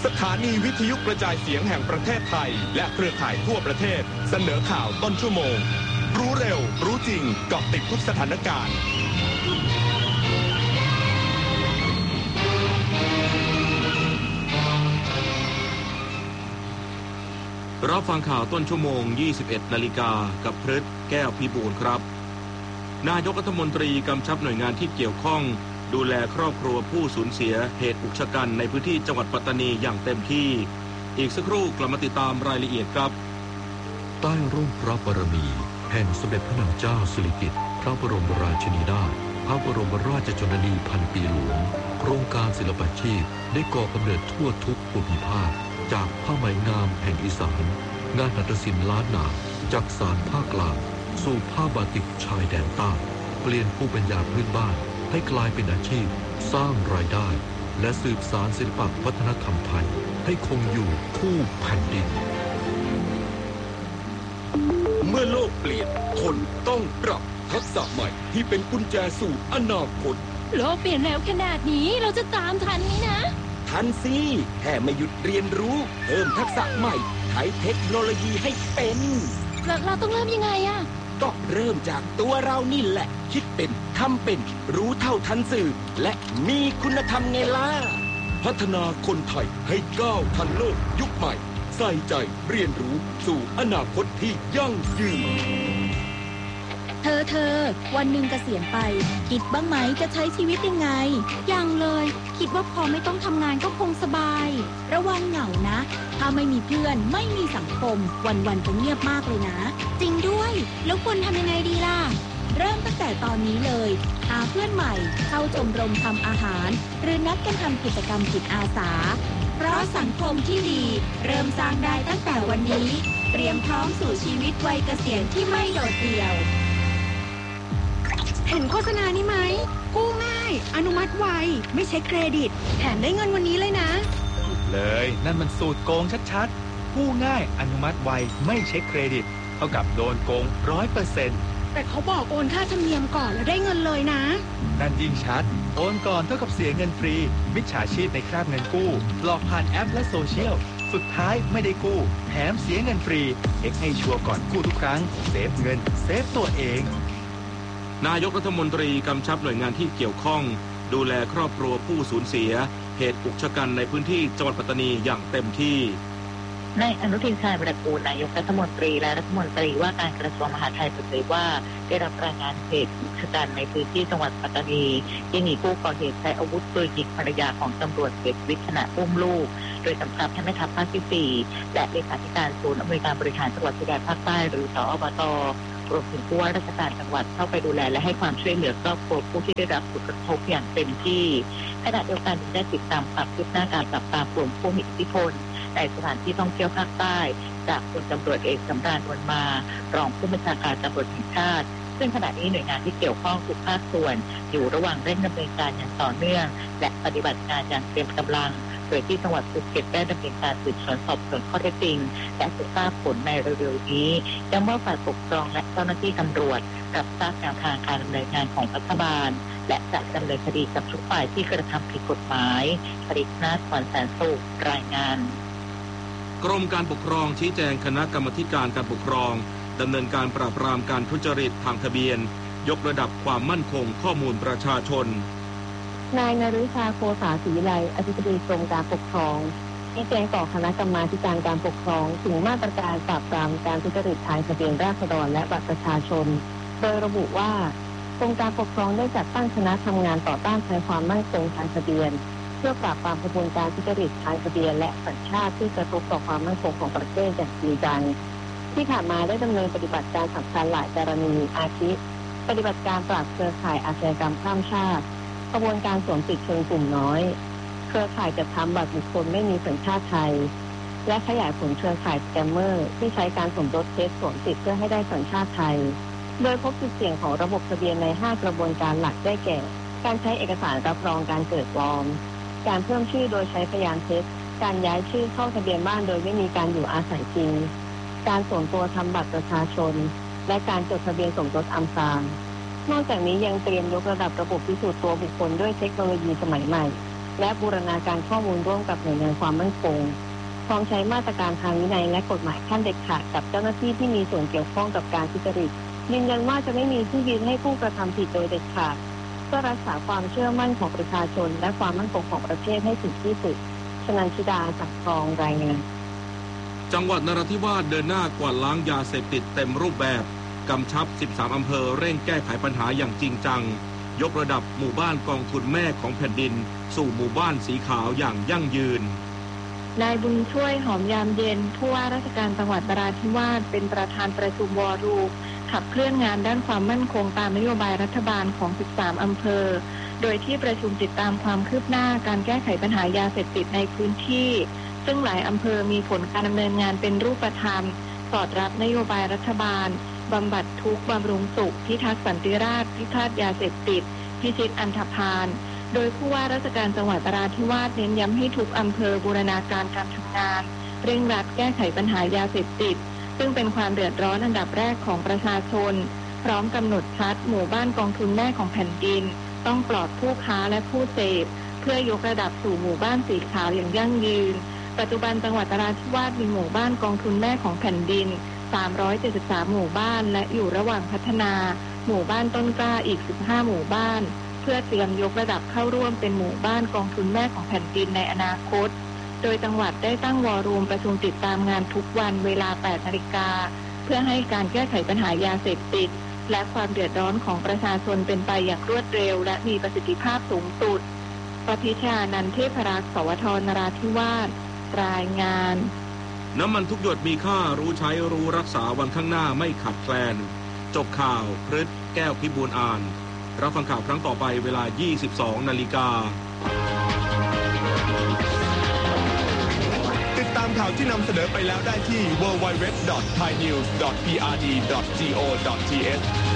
สถานีวิทยุกระจายเสียงแห่งประเทศไทยและเครือข่ายทั่วประเทศเสนอข่าวต้นชั่วโมงรู้เร็วรู้จริงเกาะติดทุกสถานการณ์รับฟังข่าวต้นชั่วโมง 21 นาฬิกากับพฤษแก้วพิบูลครับนายกรัฐมนตรีกำชับหน่วยงานที่เกี่ยวข้องดูแลครอบครัวผู้สูญเสียเหตุอุกชะกันในพื้นที่จังหวัดปัตตานีอย่างเต็มที่อีกสักครู่กลับมาติดตามรายละเอียดครับใต้ร่มพระบารมีแห่งสมเด็จพระนางเจ้าสิริกิติ์พระบรมราชินีนาถพระบรมราชชนนีพันปีหลวงโครงการศิลปาชีพได้ก่อกำเนิดทั่วทุกภูมิภาคจากผ้าไหมงามแห่งอีสานงานหัตถศิลป์ล้านนาจากสานภาคกลางสู่ผ้าบาติกชายแดนใต้เปลี่ยนภูมิปัญญาพื้นบ้านให้กลายเป็นอาชีพสร้างรายได้และสืบสานศิลปวัฒนธรรมไทยให้คงอยู่คู่แผ่นดินเมื่อโลกเปลี่ยนคนต้องปรับทักษะใหม่ที่เป็นกุญแจสู่อนาคตโลกเปลี่ยนแล้วขนาดนี้เราจะตามทันไหมนะทันสิแค่ไม่หยุดเรียนรู้เพิ่มทักษะใหม่ใช้เทคโนโลยีให้เป็นเราต้องเริ่มยังไงอะก็เริ่มจากตัวเรานี่แหละคิดเป็นทำเป็นรู้เท่าทันสื่อและมีคุณธรรมไงล่ะพัฒนาคนไทยให้ก้าวทันโลกยุคใหม่ใส่ใจเรียนรู้สู่อนาคตที่ยั่งยืนเธอวันหนึ่งเกษียณไปคิดบ้างไหมจะใช้ชีวิตยังไงยังเลยคิดว่าพอไม่ต้องทำงานก็คงสบายระวังเหงานะถ้าไม่มีเพื่อนไม่มีสังคมวันๆจะเงียบมากเลยนะจริงด้วยแล้วควรทำยังไงดีล่ะเริ่มตั้งแต่ตอนนี้เลยหาเพื่อนใหม่เข้าชมรมทำอาหารหรือนัดกันทำกิจกรรมจิตอาสาเพราะสังคมที่ดีเริ่มสร้างได้ตั้งแต่วันนี้เตรียมพร้อมสู่ชีวิตวัยเกษียณที่ไม่โดดเดี่ยวเห็นโฆษณานี้ไหมกู้ง่ายอนุมัติไวไม่ใช้เครดิตแถมได้เงินวันนี้เลยนะเลยนั่นมันสูตรโกงชัดๆกู้ง่ายอนุมัติไวไม่เช็คเครดิตเท่ากับโดนโกง 100% แต่เขาบอกโอนค่าธรรมเนียมก่อนแล้วได้เงินเลยนะนั่นยิ่งชัดโอนก่อนเท่ากับเสียเงินฟรีมิจฉาชีพในคราบเงินกู้หลอกผ่านแอปและโซเชียลสุดท้ายไม่ได้กู้แถมเสียเงินฟรีเช็คให้ชัวร์ก่อนกู้ทุกครั้งเซฟเงินเซฟตัวเองนายกรัฐมนตรีกำชับหน่วยงานที่เกี่ยวข้องดูแลครอบครัวผู้สูญเสียเหตุอุกชะกันในพื้นที่จังหวัดปัตตานีอย่างเต็มที่นายอนุทินชาญวิรากูลนายกรัฐมนตรีและรัฐมนตรีว่าการกระทรวงมหาดไทยเผยว่าได้รับรายงานเหตุอุกชะกันในพื้นที่จังหวัดปัตตานีที่มีผู้ก่อเหตุใช้อาวุธปืนยิงภรรยาของตำรวจเสียชีวิตขณะอุ้มลูกโดยกำชับให้แม่ทัพภาคที่4และเลขาธิการศูนย์อำนวยการบริหารจังหวัดชายแดนภาคใต้หรือสอบต.รวมถึงผู้ว่าราชการจังหวัดเข้าไปดูแลและให้ความช่วยเหลือครอบครัวผู้ที่ได้รับผลกระทบอย่างเต็มที่ขณะเดียวกันได้ติดตามความคืบหน้าการปราบปรามกลุ่มผู้มีอิทธิพลในสถานที่ท่องเที่ยวภาคใต้จากพลตำรวจเอกสำราญ นวลมารองผู้บัญชาการตำรวจแห่งชาติซึ่งขณะนี้หน่วยงานที่เกี่ยวข้องทุกภาคส่วนอยู่ระหว่างเร่งดำเนินการอย่างต่อเนื่องและปฏิบัติงานอย่างเต็มกำลังโดยที่จังหวัดภูเก็ตได้ดำเนินการสืบสวนสอบสวนข้อเท็จจริงและจะทราบผลในเร็วๆนี้และเมื่อฝ่ายปกครองและเจ้าหน้าที่ตำรวจรับทราบแนวทางการดำเนินงานของรัฐบาลและจะดำเนินคดีกับทุกฝ่ายที่กระทำผิดกฎหมายผลิตนาถ ขวัญแสนสุขรายงานกรมการปกครองชี้แจงคณะกรรมาธิการการปกครองดำเนินการปราบปรามการทุจริตทางทะเบียนยกระดับความมั่นคงข้อมูลประชาชนนายนฤชาโคสาศรีวิไลอธิบดีกรมการปกครองชี้แจงต่อคณะกรรมาธิการการปกครองถึงมาตรการปราบปรามการทุจริตทางทะเบียนราษฎรและบัตรประชาชนโดยระบุว่ากรมการปกครองได้จัดตั้งคณะทำงานต่อต้านภัยความมั่นคงทางทะเบียนเพื่อปราบปรามกระบวนการทุจริตทางทะเบียนและสัญชาติที่กระทบต่อความมั่นคงของประเทศอย่างจริงจังที่ผ่านมาได้ดำเนินปฏิบัติการสำคัญหลายกรณีอาทิปฏิบัติการปราบเครือข่ายอาชญากรรมข้ามชาติกระบวนการสวมสิทธิเชิงกลุ่มน้อยเครือข่ายจัดทำบัตรบุคคลไม่มีสัญชาติไทยและขยายผลเครือข่ายสแกมเมอร์ที่ใช้การสมรสเท็จสวมสิทธิเพื่อให้ได้สัญชาติไทยโดยพบจุดเสี่ยงของระบบทะเบียนใน5กระบวนการหลักได้แก่การใช้เอกสารรับรองการเกิดปลอมการเพิ่มชื่อโดยใช้พยานเท็จการย้ายชื่อเข้าทะเบียนบ้านโดยไม่มีการอยู่อาศัยจริงการสวมตัวทำบัตรประชาชนและการจดทะเบียนสมรสอำพรางนอกจากนี้ยังเตรียมยกระดับระบบพิสูจน์ตัวบุคคลด้วยเทคโนโลยีสมัยใหม่และบูรณาการข้อมูลร่วมกับหน่วยงานความมั่นคงพร้อมใช้มาตรการทางวินัยและกฎหมายขั้นเด็ดขาดกับเจ้าหน้าที่ที่มีส่วนเกี่ยวข้องกับการทุจริตยืนยันว่าจะไม่มีที่ยืนให้ผู้กระทำผิดโดยเด็ดขาดเพื่อรักษาความเชื่อมั่นของประชาชนและความมั่นคงของประเทศให้ถึงที่สุดชนันชิดาจากคลองรายงานจังหวัดนราธิวาสเดินหน้ากวาดล้างยาเสพติดเต็มรูปแบบกำชับ 13 อำเภอเร่งแก้ไขปัญหาอย่างจริงจังยกระดับหมู่บ้านกองทุนแม่ของแผ่นดินสู่หมู่บ้านสีขาวอย่างยั่งยืนนายบุญช่วยหอมยามเย็นผู้ว่าราชการจังหวัดนราธิวาสเป็นประธานประชุมวอรูขับเคลื่อนงานด้านความมั่นคงตามนโยบายรัฐบาลของ 13 อำเภอโดยที่ประชุมติดตามความคืบหน้าการแก้ไขปัญหายาเสพติดในพื้นที่ซึ่งหลายอำเภอมีผลการดำเนินงานเป็นรูปธรรมสอดรับนโยบายรัฐบาลบำบัดทุกข์บำรุงสุขพิทักษ์สันติราษฎร์พิฆาตยาเสพติดพิชิตอันธพาลโดยผู้ว่าราชการจังหวัดนราธิวาสเน้นย้ำให้ทุกอำเภอบูรณาการการทำงานเร่งรัดแก้ไขปัญหายาเสพติดซึ่งเป็นความเดือดร้อนอันดับแรกของประชาชนพร้อมกำหนดชัดหมู่บ้านกองทุนแม่ของแผ่นดินต้องปลอดผู้ค้าและผู้เสพเพื่อยกระดับสู่หมู่บ้านสีขาวอย่างยั่งยืนปัจจุบันจังหวัดนราธิวาสมีหมู่บ้านกองทุนแม่ของแผ่นดิน373หมู่บ้านและอยู่ระหว่างพัฒนาหมู่บ้านต้นกล้าอีก15หมู่บ้านเพื่อเตรียมยกระดับเข้าร่วมเป็นหมู่บ้านกองทุนแม่ของแผ่นดินในอนาคตโดยจังหวัดได้ตั้งวอรูมประชุมติดตามงานทุกวันเวลา 8 นาฬิกาเพื่อให้การแก้ไขปัญหายาเสพติดและความเดือดร้อนของประชาชนเป็นไปอย่างรวดเร็วและมีประสิทธิภาพสูงสุดปพิชานันท์เทพรักษ์สวทนราธิวาสรายงานน้ำมันทุกหยดมีค่ารู้ใช้รู้รักษาวันข้างหน้าไม่ขาดแคลนจบข่าวพฤทธิ์แก้วพิบูลอ่านรับฟังข่าวครั้งต่อไปเวลา 22 นาฬิกาติดตามข่าวที่นำเสนอไปแล้วได้ที่ www.thainews.prd.go.th